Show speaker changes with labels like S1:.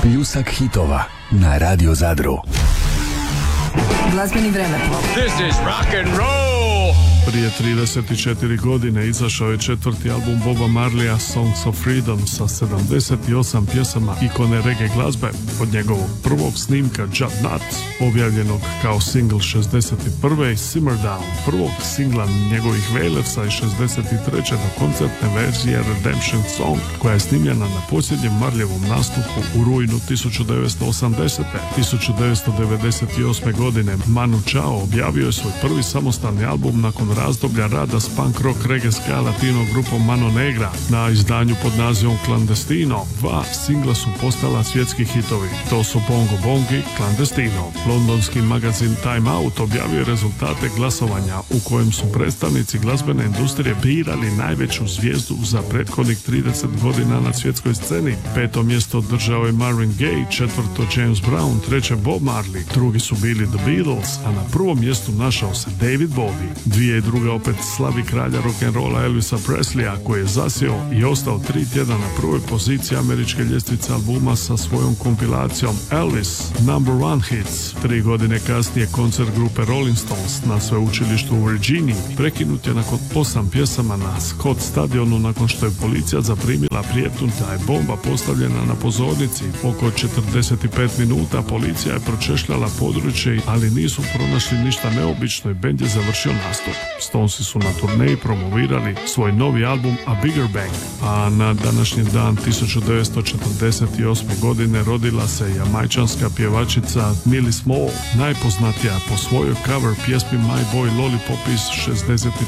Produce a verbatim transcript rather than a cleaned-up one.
S1: Pljusak hitova na Radio Zadru.
S2: Glazbeni vremeplov.
S3: This is rock and roll.
S4: Prije trideset četiri godine izašao je četvrti album Boba Marleya Songs of Freedom sa sedamdeset osam pjesama ikone reggae glazbe. Od njegovog prvog snimka Jud Nut, objavljenog kao singl šezdeset prve i Simmer Down, prvog singla njegovih Wailersa i šezdeset treće do koncertne verzije Redemption Song, koja je snimljena na posljednjem Marleyevom nastupu u rujnu tisuću devetsto osamdesete. tisuću devetsto devedeset osme. godine Manu Chao objavio je svoj prvi samostalni album nakon razdoblja rada s punk rock reggae ska latino grupom Mano Negra. Na izdanju pod nazivom Clandestino dva singla su postala svjetski hitovi. To su Bongo Bongo i Clandestino. Londonski magazin Time Out objavio rezultate glasovanja u kojem su predstavnici glazbene industrije birali najveću zvijezdu za prethodnih trideset godina na svjetskoj sceni. Peto mjesto držao je Marvin Gaye, četvrto James Brown, treće Bob Marley, drugi su bili The Beatles, a na prvom mjestu našao se David Bowie. Dvije druga opet slavi kralja rock'n'rolla Elvisa Presleya, koji je zasjeo i ostao tri tjedna na prvoj poziciji američke ljestvice albuma sa svojom kompilacijom Elvis Number One Hits. Tri godine kasnije koncert grupe Rolling Stones na sveučilištu u Virginiji prekinut je nakon osam pjesama na Scott stadionu nakon što je policija zaprimila prijetnju da je bomba postavljena na pozornici. Oko četrdeset pet minuta policija je pročešljala područje, ali nisu pronašli ništa neobično i bend je završio nastup. Stonesi su na turneji promovirali svoj novi album A Bigger Bang, a na današnji dan tisuću devetsto četrdeset osme. godine rodila se jamajčanska pjevačica Millie Small, najpoznatija po svojoj cover pjesmi My Boy Lollipop iz šezdeset